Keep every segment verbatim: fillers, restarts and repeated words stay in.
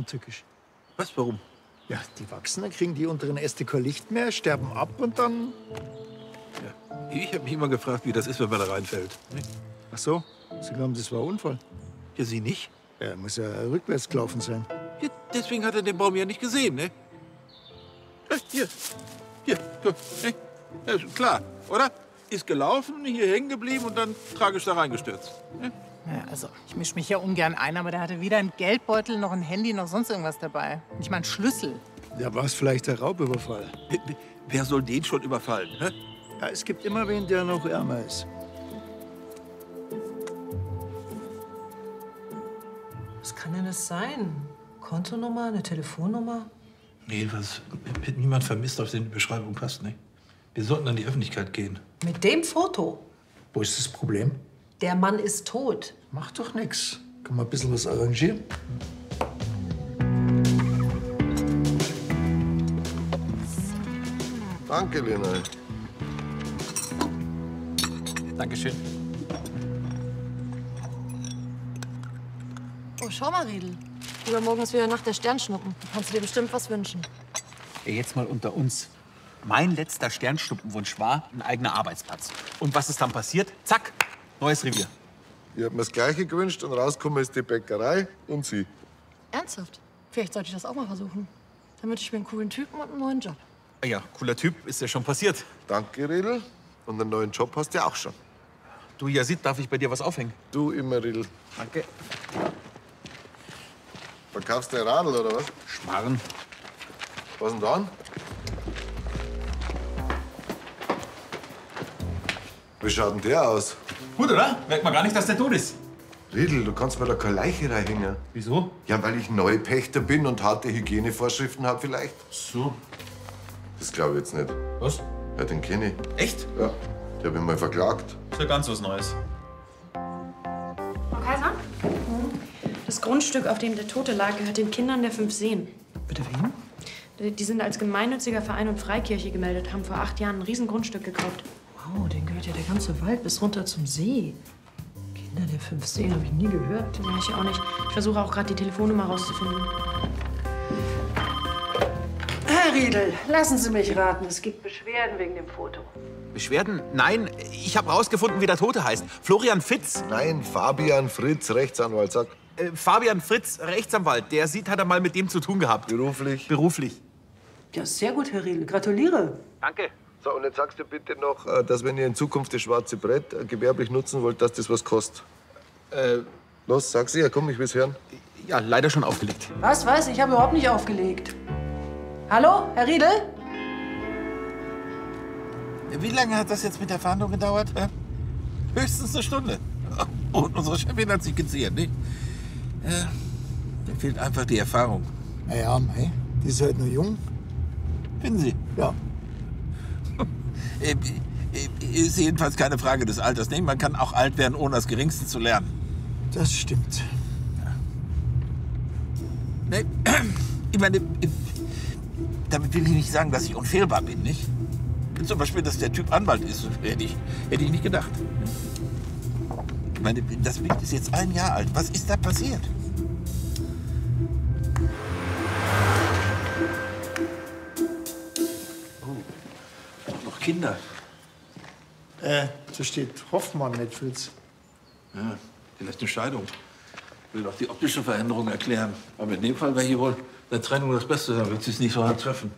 tückisch. Was, warum? Ja, die wachsen, dann kriegen die unteren Äste kein Licht mehr, sterben ab und dann... Ja. Ich habe mich immer gefragt, wie das ist, wenn man da reinfällt. Ach so, Sie glauben, das war ein Unfall? Ja, Sie nicht? Er muss ja rückwärts gelaufen sein. Ja, deswegen hat er den Baum ja nicht gesehen, ne? Ja, hier, hier, guck, ne? Ja, ist klar, oder? Ist gelaufen, hier hängen geblieben und dann tragisch da reingestürzt. Ne? Ja, also, ich mische mich ja ungern ein, aber der hatte weder einen Geldbeutel, noch ein Handy, noch sonst irgendwas dabei. Nicht mal einen Schlüssel. Ja, war es vielleicht der Raubüberfall? Wer soll den schon überfallen, ne? Ja, es gibt immer wen, der noch ärmer ist. Was kann denn das sein? Kontonummer, eine Telefonnummer? Nee, was wird niemand vermisst, auf den die Beschreibung passt, ne? Wir sollten an die Öffentlichkeit gehen. Mit dem Foto? Wo ist das Problem? Der Mann ist tot. Macht doch nichts. Kann man ein bisschen was arrangieren? Danke, Lena. Dankeschön. Oh, schau mal, Riedel. Übermorgen ist wieder Nacht der Sternschnuppen. Da kannst du dir bestimmt was wünschen. Ja, jetzt mal unter uns. Mein letzter Sternschnuppenwunsch war ein eigener Arbeitsplatz. Und was ist dann passiert? Zack, neues Revier. Ich hab mir das Gleiche gewünscht und rausgekommen ist die Bäckerei und Sie. Ernsthaft? Vielleicht sollte ich das auch mal versuchen. Dann wünsche ich mir einen coolen Typen und einen neuen Job. Ah ja, cooler Typ, ist ja schon passiert. Danke, Riedel. Und einen neuen Job hast du ja auch schon. Du, Yazid, darf ich bei dir was aufhängen? Du immer, Riedel. Danke. Verkaufst du ein Radl, oder was? Schmarrn. Was denn dann? Wie schaut denn der aus? Gut, oder? Merkt man gar nicht, dass der tot ist. Riedel, du kannst mir da keine Leiche reinhängen. Wieso? Ja, weil ich Neupächter bin und harte Hygienevorschriften habe vielleicht. So. Das glaube ich jetzt nicht. Was? Ja, den kenne ich. Echt? Ja, den hab ich mal verklagt. Ist ja ganz was Neues. Frau Kaiser? Das Grundstück, auf dem der Tote lag, gehört den Kindern der fünf Seen. Bitte wen? Die die sind als gemeinnütziger Verein und Freikirche gemeldet, haben vor acht Jahren ein Riesengrundstück gekauft. Wow, denen gehört ja der ganze Wald bis runter zum See. Kinder der fünf Seen habe ich nie gehört. Ja, ich auch nicht. Ich versuche auch gerade die Telefonnummer rauszufinden. Herr Riedel, lassen Sie mich raten. Es gibt Beschwerden wegen dem Foto. Beschwerden? Nein, ich habe rausgefunden, wie der Tote heißt. Florian Fitz. Nein, Fabian Fritz, Rechtsanwalt, sag. Äh, Fabian Fritz, Rechtsanwalt. Der sieht, hat er mal mit dem zu tun gehabt. Beruflich? Beruflich. Ja, sehr gut, Herr Riedel. Gratuliere. Danke. So, und jetzt sagst du bitte noch, äh, dass wenn ihr in Zukunft das schwarze Brett äh, gewerblich nutzen wollt, dass das was kostet. Äh, Los, sag's ihr, komm, ich will's hören. ja, leider schon aufgelegt. Was, was? Ich habe überhaupt nicht aufgelegt. Hallo, Herr Riedel? Wie lange hat das jetzt mit der Fahndung gedauert? Hä? Höchstens eine Stunde. Und unsere Chefin hat sich gezehrt, nicht? Ja, da fehlt einfach die Erfahrung. Na ja, mei, die ist halt nur jung. Finden Sie? Ja. Äh, äh, Ist jedenfalls keine Frage des Alters. Nicht? Man kann auch alt werden, ohne das Geringste zu lernen. Das stimmt. Nee, ich meine, äh, damit will ich nicht sagen, dass ich unfehlbar bin, nicht? Zum Beispiel, dass der Typ Anwalt ist, hätte ich, hätte ich nicht gedacht. Ich meine, das Bild ist jetzt ein Jahr alt. Was ist da passiert? Oh, noch Kinder. Äh, da steht Hoffmann, nicht Fritz. Ja, vielleicht eine Scheidung. Will doch die optische Veränderung erklären. Aber in dem Fall wäre hier wohl eine Trennung das Beste. Dann wird sie es nicht so hart treffen.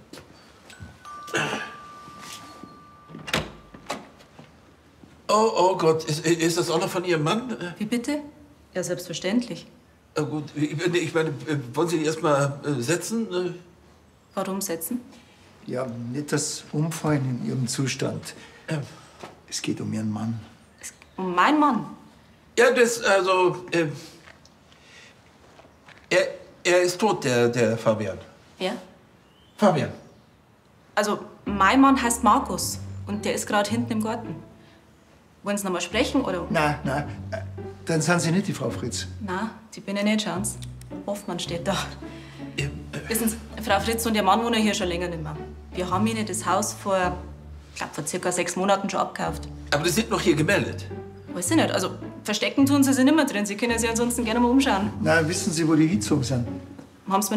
Oh, oh Gott, ist, ist das auch noch von Ihrem Mann? Wie bitte? Ja, selbstverständlich. Äh, gut, ich, ich meine, wollen Sie die erst mal äh, setzen? Warum setzen? Ja, nicht das Umfallen in ihrem Zustand. Äh. Es geht um ihren Mann. Um meinen Mann? Ja, das, also, äh, er, er ist tot, der, der Fabian. Ja? Fabian. Also, mein Mann heißt Markus und der ist gerade hinten im Garten. Wollen Sie noch mal sprechen, oder? Nein, nein, dann sind Sie nicht die Frau Fritz. Nein, die bin ich nicht, schauen Sie. Hoffmann steht da. Ja, äh. Wissen Sie, Frau Fritz und Ihr Mann wohnen hier schon länger nicht mehr. Wir haben Ihnen das Haus vor, ich glaube, vor circa sechs Monaten schon abgekauft. Aber die sind noch hier gemeldet. Weiß ich nicht, also verstecken tun Sie sie nicht mehr drin. Sie können sich ansonsten gerne mal umschauen. Na, wissen Sie, wo die hingezogen sind? Haben Sie